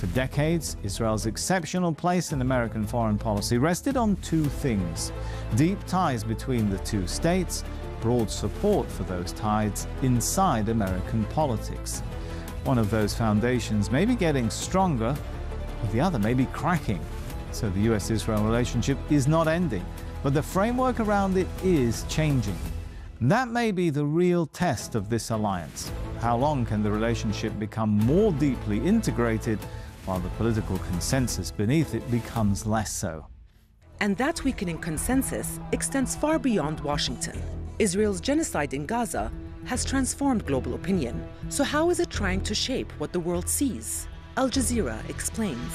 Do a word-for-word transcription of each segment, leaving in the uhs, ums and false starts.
For decades, Israel's exceptional place in American foreign policy rested on two things: deep ties between the two states, broad support for those ties inside American politics. One of those foundations may be getting stronger, but the other may be cracking. So the U S Israel relationship is not ending, but the framework around it is changing. That may be the real test of this alliance. How long can the relationship become more deeply integrated while the political consensus beneath it becomes less so? And that weakening consensus extends far beyond Washington. Israel's genocide in Gaza has transformed global opinion. So how is it trying to shape what the world sees? Al Jazeera explains.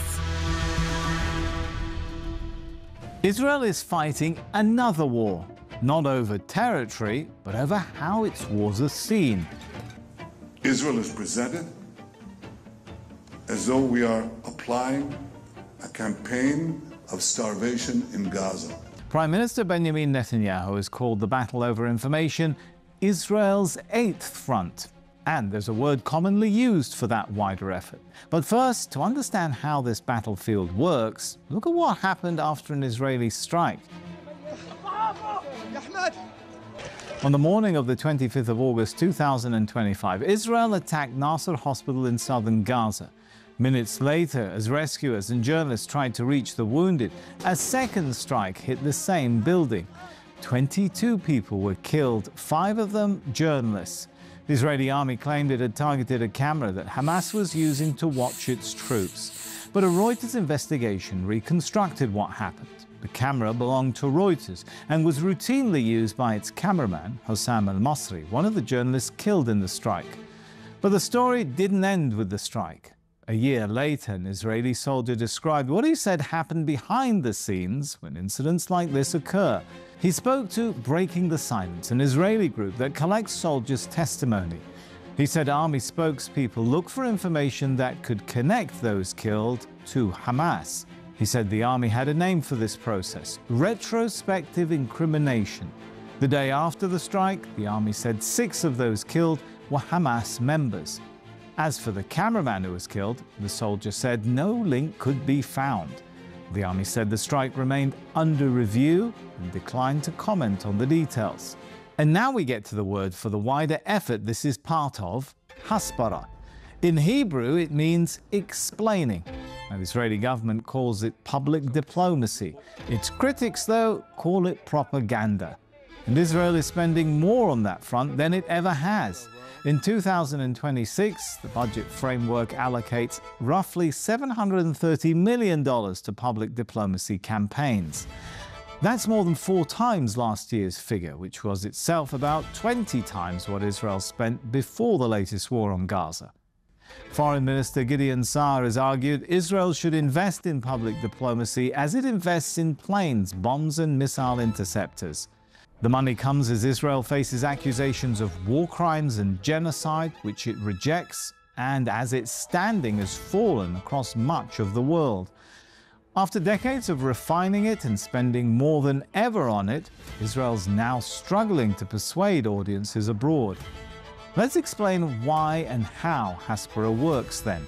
Israel is fighting another war, not over territory, but over how its wars are seen. Israel is presented as though we are applying a campaign of starvation in Gaza. Prime Minister Benjamin Netanyahu has called the battle over information Israel's eighth front. And there's a word commonly used for that wider effort. But first, to understand how this battlefield works, look at what happened after an Israeli strike. On the morning of the twenty-fifth of August two thousand twenty-five, Israel attacked Nasser Hospital in southern Gaza. Minutes later, as rescuers and journalists tried to reach the wounded, a second strike hit the same building. twenty-two people were killed, five of them journalists. The Israeli army claimed it had targeted a camera that Hamas was using to watch its troops. But a Reuters investigation reconstructed what happened. The camera belonged to Reuters and was routinely used by its cameraman, Hossam al-Masri, one of the journalists killed in the strike. But the story didn't end with the strike. A year later, an Israeli soldier described what he said happened behind the scenes when incidents like this occur. He spoke to Breaking the Silence, an Israeli group that collects soldiers' testimony. He said army spokespeople look for information that could connect those killed to Hamas. He said the army had a name for this process: retrospective incrimination. The day after the strike, the army said six of those killed were Hamas members. As for the cameraman who was killed, the soldier said no link could be found. The army said the strike remained under review and declined to comment on the details. And now we get to the word for the wider effort this is part of, Hasbara. In Hebrew, it means explaining. Now, the Israeli government calls it public diplomacy. Its critics, though, call it propaganda. And Israel is spending more on that front than it ever has. In two thousand twenty-six, the budget framework allocates roughly seven hundred thirty million dollars to public diplomacy campaigns. That's more than four times last year's figure, which was itself about twenty times what Israel spent before the latest war on Gaza. Foreign Minister Gideon Saar has argued Israel should invest in public diplomacy as it invests in planes, bombs and missile interceptors. The money comes as Israel faces accusations of war crimes and genocide, which it rejects, and as its standing has fallen across much of the world. After decades of refining it and spending more than ever on it, Israel's now struggling to persuade audiences abroad. Let's explain why and how Hasbara works then.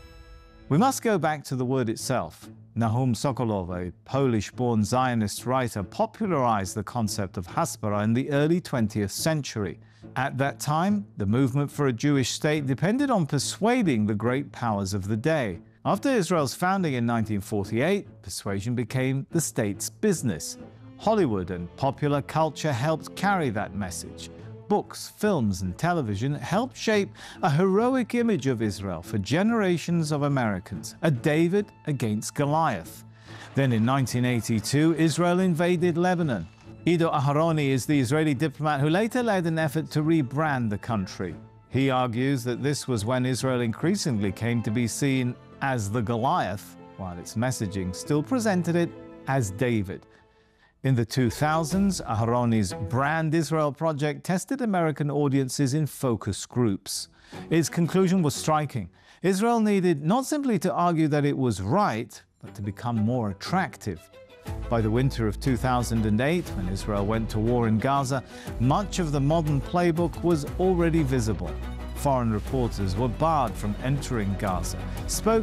We must go back to the word itself. Nahum Sokolov, a Polish-born Zionist writer, popularized the concept of Hasbara in the early twentieth century. At that time, the movement for a Jewish state depended on persuading the great powers of the day. After Israel's founding in nineteen forty-eight, persuasion became the state's business. Hollywood and popular culture helped carry that message. Books, films, and television helped shape a heroic image of Israel for generations of Americans, a David against Goliath. Then in nineteen eighty-two, Israel invaded Lebanon. Ido Aharoni is the Israeli diplomat who later led an effort to rebrand the country. He argues that this was when Israel increasingly came to be seen as the Goliath, while its messaging still presented it as David. In the two thousands, Aharoni's Brand Israel project tested American audiences in focus groups. Its conclusion was striking. Israel needed not simply to argue that it was right, but to become more attractive. By the winter of two thousand eight, when Israel went to war in Gaza, much of the modern playbook was already visible. Foreign reporters were barred from entering Gaza. Spoke